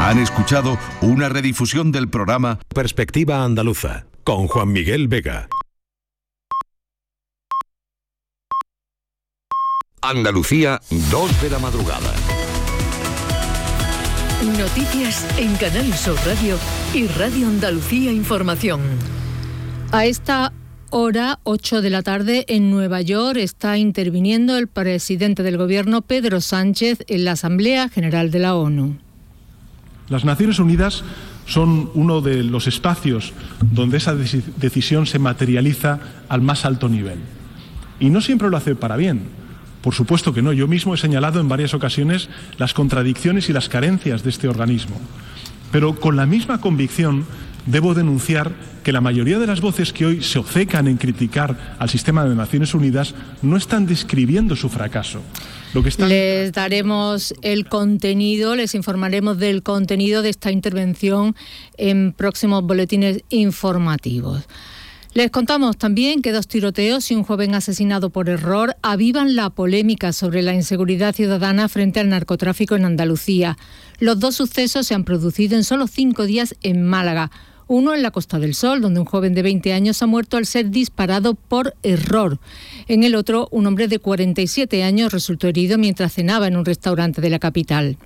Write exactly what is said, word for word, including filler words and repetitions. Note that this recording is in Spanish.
Han escuchado una redifusión del programa Perspectiva Andaluza, con Juan Miguel Vega. Andalucía, dos de la madrugada. Noticias en Canal Sur Radio y Radio Andalucía Información. A esta hora, ocho de la tarde, en Nueva York, está interviniendo el presidente del Gobierno, Pedro Sánchez, en la Asamblea General de la ONU. Las Naciones Unidas son uno de los espacios donde esa decisión se materializa al más alto nivel. Y no siempre lo hace para bien. Por supuesto que no. Yo mismo he señalado en varias ocasiones las contradicciones y las carencias de este organismo. Pero con la misma convicción debo denunciar que la mayoría de las voces que hoy se obcecan en criticar al sistema de Naciones Unidas no están describiendo su fracaso. Lo que están... Les daremos el contenido, les informaremos del contenido de esta intervención en próximos boletines informativos. Les contamos también que dos tiroteos y un joven asesinado por error avivan la polémica sobre la inseguridad ciudadana frente al narcotráfico en Andalucía. Los dos sucesos se han producido en solo cinco días en Málaga. Uno en la Costa del Sol, donde un joven de veinte años ha muerto al ser disparado por error. En el otro, un hombre de cuarenta y siete años resultó herido mientras cenaba en un restaurante de la capital.